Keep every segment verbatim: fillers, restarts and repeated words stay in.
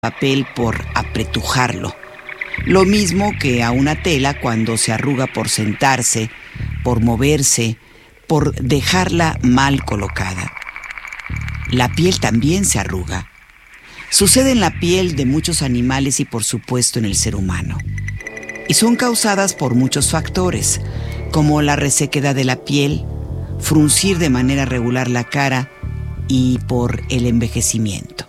papel por apretujarlo. Lo mismo que a una tela cuando se arruga por sentarse, por moverse, por dejarla mal colocada. La piel también se arruga. Sucede en la piel de muchos animales y por supuesto en el ser humano. Y son causadas por muchos factores, como la resequedad de la piel, fruncir de manera regular la cara y por el envejecimiento.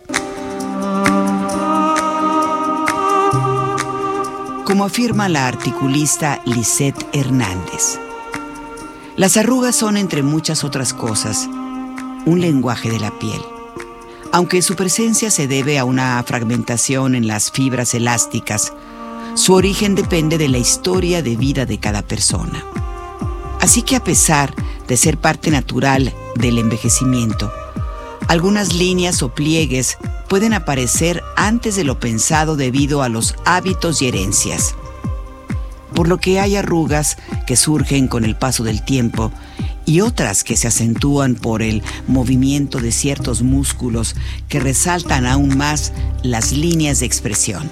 Como afirma la articulista Lisette Hernández, las arrugas son, entre muchas otras cosas, un lenguaje de la piel. Aunque su presencia se debe a una fragmentación en las fibras elásticas, su origen depende de la historia de vida de cada persona. Así que a pesar de ser parte natural del envejecimiento, algunas líneas o pliegues pueden aparecer antes de lo pensado debido a los hábitos y herencias. Por lo que hay arrugas que surgen con el paso del tiempo y otras que se acentúan por el movimiento de ciertos músculos que resaltan aún más las líneas de expresión.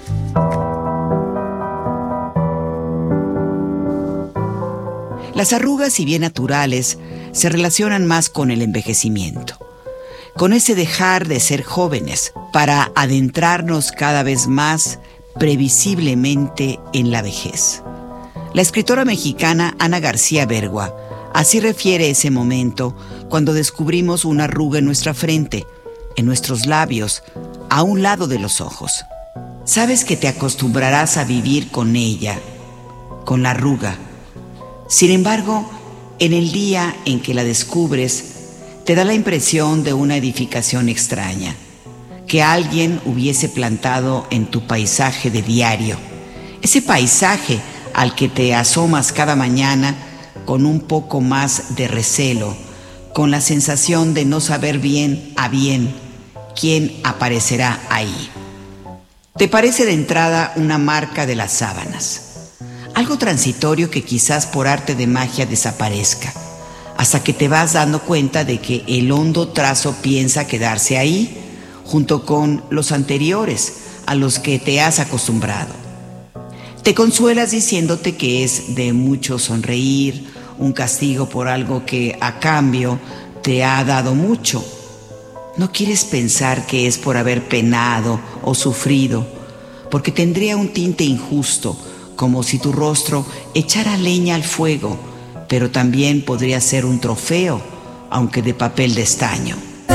Las arrugas, si bien naturales, se relacionan más con el envejecimiento, con ese dejar de ser jóvenes para adentrarnos cada vez más previsiblemente en la vejez. La escritora mexicana Ana García Bergua así refiere ese momento cuando descubrimos una arruga en nuestra frente, en nuestros labios, a un lado de los ojos. Sabes que te acostumbrarás a vivir con ella, con la arruga. Sin embargo, en el día en que la descubres, te da la impresión de una edificación extraña, que alguien hubiese plantado en tu paisaje de diario, ese paisaje al que te asomas cada mañana con un poco más de recelo, con la sensación de no saber bien a bien quién aparecerá ahí. Te parece de entrada una marca de las sábanas, algo transitorio que quizás por arte de magia desaparezca, hasta que te vas dando cuenta de que el hondo trazo piensa quedarse ahí, junto con los anteriores a los que te has acostumbrado. Te consuelas diciéndote que es de mucho sonreír, un castigo por algo que a cambio te ha dado mucho. No quieres pensar que es por haber penado o sufrido, porque tendría un tinte injusto, como si tu rostro echara leña al fuego, pero también podría ser un trofeo, aunque de papel de estaño.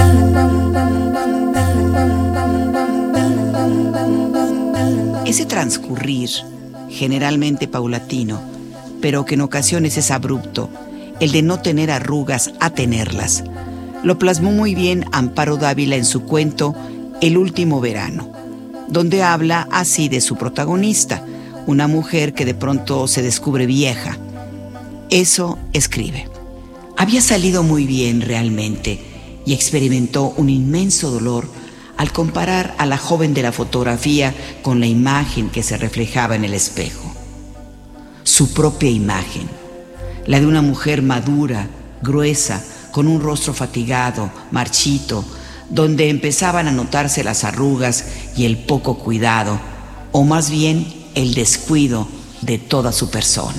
Ese transcurrir, generalmente paulatino, pero que en ocasiones es abrupto, el de no tener arrugas a tenerlas, lo plasmó muy bien Amparo Dávila en su cuento El último verano, donde habla así de su protagonista, una mujer que de pronto se descubre vieja. Eso escribe: había salido muy bien realmente y experimentó un inmenso dolor al comparar a la joven de la fotografía con la imagen que se reflejaba en el espejo. Su propia imagen, la de una mujer madura, gruesa, con un rostro fatigado, marchito, donde empezaban a notarse las arrugas y el poco cuidado, o más bien el descuido de toda su persona.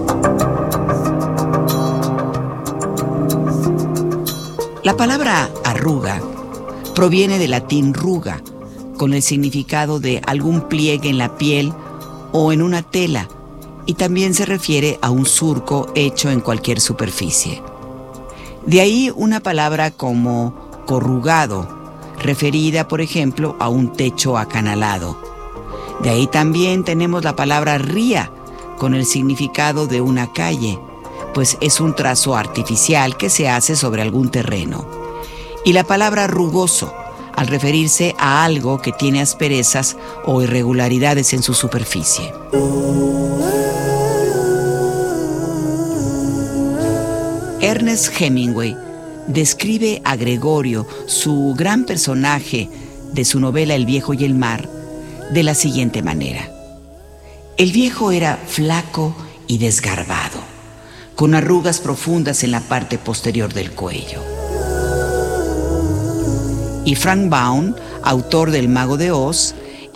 La palabra arruga proviene del latín ruga, con el significado de algún pliegue en la piel o en una tela, y también se refiere a un surco hecho en cualquier superficie. De ahí una palabra como corrugado, referida, por ejemplo, a un techo acanalado. De ahí también tenemos la palabra ría, con el significado de una calle, pues es un trazo artificial que se hace sobre algún terreno. Y la palabra rugoso, al referirse a algo que tiene asperezas o irregularidades en su superficie. Ernest Hemingway describe a Gregorio, su gran personaje de su novela El viejo y el mar, de la siguiente manera: el viejo era flaco y desgarbado, con arrugas profundas en la parte posterior del cuello. Y Frank Baum, autor del Mago de Oz,